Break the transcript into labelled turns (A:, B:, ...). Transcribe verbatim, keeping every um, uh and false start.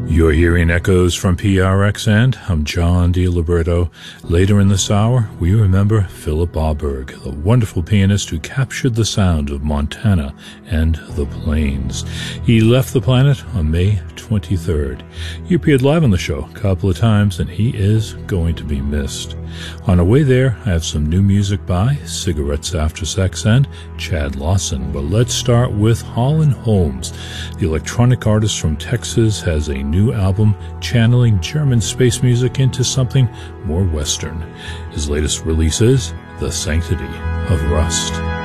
A: You're hearing echoes from P R X, and I'm John DiLiberto. Later in this hour, we remember Philip Auberg, the wonderful pianist who captured the sound of Montana and the plains. He left the planet on May twenty-third. He appeared live on the show a couple of times, and he is going to be missed. On our way there, I have some new music by Cigarettes After Sex and Chad Lawson. But let's start with Holland Holmes. The electronic artist from Texas has a new album channeling German space music into something more Western. His latest release is The Sanctity of Rust.